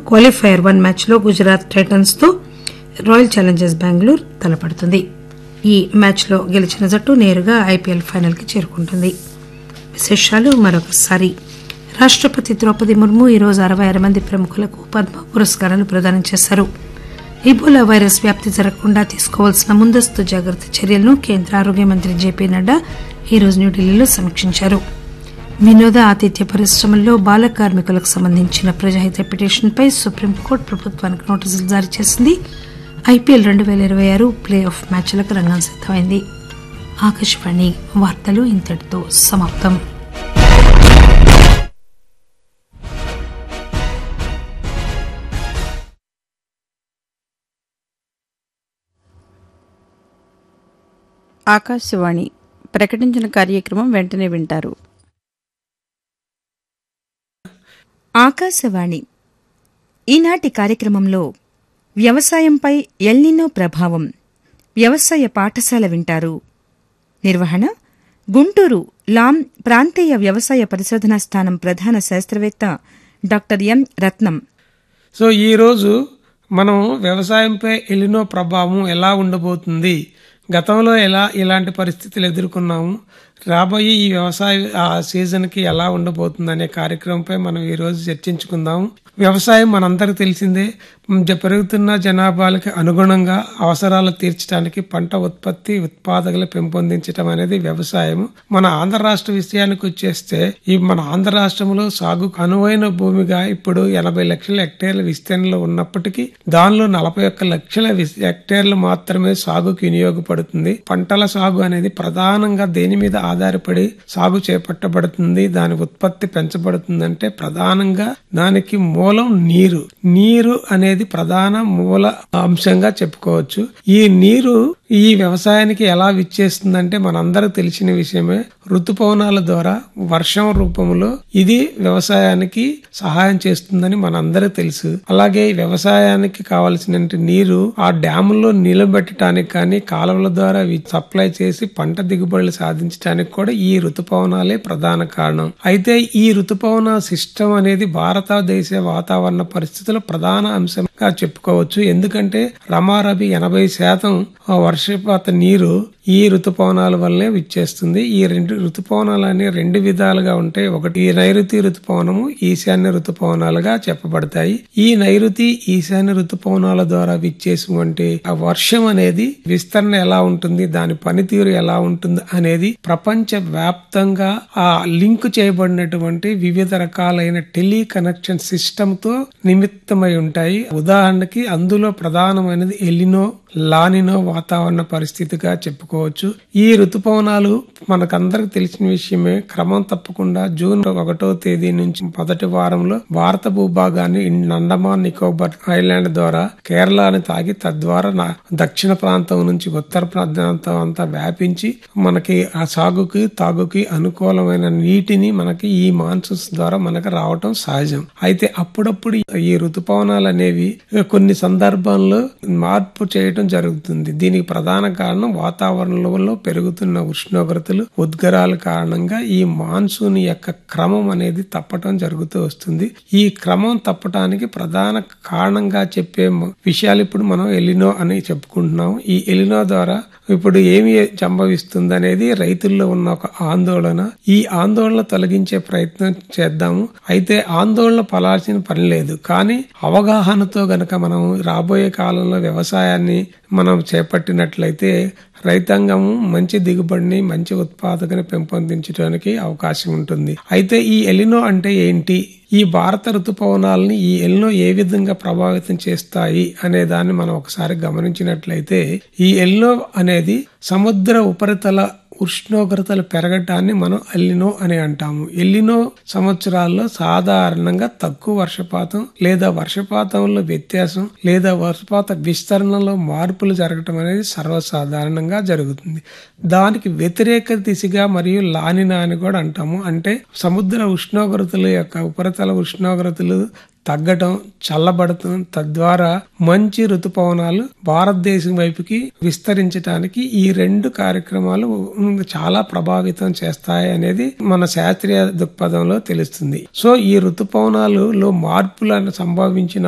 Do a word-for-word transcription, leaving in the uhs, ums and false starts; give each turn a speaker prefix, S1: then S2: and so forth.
S1: Qualifier one మ్యాచ్లో Gujarat Titans తో royal Challengers Bengaluru తలపడుతుంది. ఈ మ్యాచ్లో గెలిచిన జట్టు నేరుగా ఐపీఎల్ ఫైనల్ కి చేరుకుంటుంది. విశేషాలు మరొకసారి. రాష్టపతి ద్రౌపది ముర్ము ఈరోజు అరవై ఆరు మంది ప్రముఖులకు పద్మ పురస్కారాలు ప్రదానం చేశారు. ఇబోలా వైరస్ వ్యాప్తి జరగకుండా తీసుకోవాల్సిన ముందస్తు జాగ్రత్త చర్యలను కేంద్ర ఆరోగ్య మంత్రి జేపీ నడ్డా ఈరోజు న్యూఢిల్లీలో సమీక్షించారు. వినోద ఆతిథ్య పరిశ్రమల్లో బాల కార్మికులకు సంబంధించిన ప్రజాహిత పిటిషన్పై సుప్రీంకోర్టు ప్రభుత్వానికి నోటీసులు జారీ చేసింది. ఐపీఎల్ రెండు పేల ఇరవై ఆరు ప్లే ఆఫ్ మ్యాచ్లకు రంగం సిద్దమైంది. ఆకాశవాణి వార్తలు ఇంతటితో సమాప్తం.
S2: ఆకాశవాణి ప్రకటించిన కార్యక్రమం వెంటనే వింటారు.
S3: ఆకాశవాణి ఈనాటి కార్యక్రమంలో వ్యవసాయంపై ఎల్నినో ప్రభావం వ్యవసాయ పాఠశాల వింటారు. నిర్వహణ గుంటూరు లాం ప్రాంతీయ వ్యవసాయ పరిశోధనా స్థానం ప్రధాన శాస్త్రవేత్త డాక్టర్ ఎం రత్నం.
S4: సో ఈరోజు మనం వ్యవసాయంపై ఎల్నినో ప్రభావం ఎలా ఉండబోతుంది, గతంలో ఎలా ఇలాంటి పరిస్థితులు ఎదుర్కొన్నాము, రాబోయే ఈ వ్యవసాయ సీజన్కి ఎలా ఉండబోతుంది అనే కార్యక్రమంపై మనం ఈరోజు చర్చించుకుందాం. వ్యవసాయం మనందరికి తెలిసిందే. పెరుగుతున్న జనాభాలకి అనుగుణంగా అవసరాలు తీర్చడానికి పంట ఉత్పత్తి ఉత్పాదకలు పెంపొందించడం అనేది వ్యవసాయం. మన ఆంధ్ర రాష్ట్ర విషయానికి వచ్చేస్తే ఈ మన ఆంధ్ర రాష్ట్రంలో సాగుకు అనువైన భూమిగా ఇప్పుడు ఎనభై లక్షల హెక్టేర్ల విస్తీర్ణంలో ఉన్నప్పటికీ దానిలో నలభై ఒక్క లక్షల హెక్టేర్లు మాత్రమే సాగుకు వినియోగపడుతుంది. పంటల సాగు అనేది ప్రధానంగా దేని మీద ఆధారపడి సాగు చేపట్టబడుతుంది, దాని ఉత్పత్తి పెంచబడుతుందంటే ప్రధానంగా దానికి మూలం నీరు. నీరు అనేది ప్రధాన మూల అంశంగా చెప్పుకోవచ్చు. ఈ నీరు ఈ వ్యవసాయానికి ఎలా విచ్చేస్తుందంటే మనందరికి తెలిసిన విషయమే. ఋతుపవనాల ద్వారా వర్షం రూపంలో ఇది వ్యవసాయానికి సహాయం చేస్తుందని మనందరికి తెలుసు. అలాగే వ్యవసాయానికి కావలసిన నీరు ఆ డ్యాముల్లో నిలబెట్టడానికి కానీ కాలువల ద్వారా సప్లై చేసి పంట దిగుబడులు సాధించడానికి కూడా ఈ ఋతుపవనాలే ప్రధాన కారణం. అయితే ఈ ఋతుపవన సిస్టమ్ అనేది భారతదేశ వాతావరణ పరిస్థితుల ప్రధాన అంశంగా చెప్పుకోవచ్చు. ఎందుకంటే రమారబి ఎనభై శాతం వర్షపాత నీరు ఈ ఋతుపవనాల వల్లనే విచ్చేస్తుంది. ఈ రెండు ఋతుపవనాలు అనే రెండు విధాలుగా ఉంటాయి. ఒకటి నైరుతి ఋతుపవనము, ఈశాన్య ఋతుపవనాలుగా చెప్పబడతాయి. ఈ నైరుతి ఈశాన్య ఋతుపవనాల ద్వారా విచ్చేసినటువంటి ఆ వర్షం అనేది విస్తరణ ఎలా ఉంటుంది, దాని పనితీరు ఎలా ఉంటుంది అనేది ప్రపంచ వ్యాప్తంగా ఆ లింక్ చేయబడినటువంటి వివిధ రకాలైన టెలి కనెక్షన్ సిస్టమ్ తో నిమిత్తమై ఉంటాయి. ఉదాహరణకి అందులో ప్రధానమైనది ఎలినో లానినో వాతావరణ పరిస్థితిగా చెప్పుకోవచ్చు. ఈ ఋతుపవనాలు మనకందరికి తెలిసిన విషయమే. క్రమం తప్పకుండా జూన్ ఒకటో తేదీ నుంచి మొదటి వారంలో భారత భూభాగాన్ని అండమాన్ నికోబార్ ఐలాండ్ ద్వారా కేరళని తాగి తద్వారా దక్షిణ ప్రాంతం నుంచి ఉత్తర ప్రాంతం అంతా వ్యాపించి మనకి ఆ సాగుకి తాగుకి అనుకూలమైన నీటిని మనకి ఈ మాన్సూన్స్ ద్వారా మనకు రావటం సహజం. అయితే అప్పుడప్పుడు ఈ ఋతుపవనాలు అనేవి కొన్ని సందర్భాల్లో మార్పు చేయడం జరుగుతుంది. దీనికి ప్రధాన కారణం వాతావరణంలో పెరుగుతున్న ఉష్ణోగ్రతలు ఉద్గారాల కారణంగా ఈ మాన్సూన్ యొక్క క్రమం అనేది తప్పటం జరుగుతూ వస్తుంది. ఈ క్రమం తప్పటానికి ప్రధాన కారణంగా చెప్పే విషయాలు ఇప్పుడు మనం ఎలినో అని చెప్పుకుంటున్నాం. ఈ ఎలినో ద్వారా ఇప్పుడు ఏమి సంభవిస్తుంది అనేది రైతుల్లో ఉన్న ఒక ఆందోళన. ఈ ఆందోళన తొలగించే ప్రయత్నం చేద్దాము. అయితే ఆందోళన పడాల్సిన పని లేదు, కానీ అవగాహనతో గనక మనం రాబోయే కాలంలో వ్యవసాయాన్ని మనం చేపట్టినట్లయితే రైతాంగము మంచి దిగుబడిని మంచి ఉత్పాదకని పెంపొందించడానికి అవకాశం ఉంటుంది. అయితే ఈ ఎలినో అంటే ఏంటి, ఈ భారత ఋతుపవనాలని ఈ ఎలినో ఏ విధంగా ప్రభావితం చేస్తాయి అనే దాన్ని మనం ఒకసారి గమనించినట్లయితే ఈ ఎలినో అనేది సముద్ర ఉపరితల ఉష్ణోగ్రతలు పెరగటాన్ని మనం ఎల్నినో అని అంటాము. ఎల్నినో సంవత్సరాల్లో సాధారణంగా తక్కువ వర్షపాతం లేదా వర్షపాతంలో వ్యత్యాసం లేదా వర్షపాత విస్తరణలో మార్పులు జరగటం అనేది సర్వసాధారణంగా జరుగుతుంది. దానికి వ్యతిరేక దిశగా మరియు లానినా అని కూడా అంటాము. అంటే సముద్ర ఉష్ణోగ్రతల యొక్క ఉపరితల ఉష్ణోగ్రతలు తగ్గటం, చల్లబడటం, తద్వారా మంచి ఋతుపవనాలు భారతదేశం వైపుకి విస్తరించడానికి ఈ రెండు కార్యక్రమాలు చాలా ప్రభావితం చేస్తాయి అనేది మన శాస్త్రీయ దృక్పథంలో తెలుస్తుంది. సో ఈ ఋతుపవనాలలో మార్పులను సంభవించిన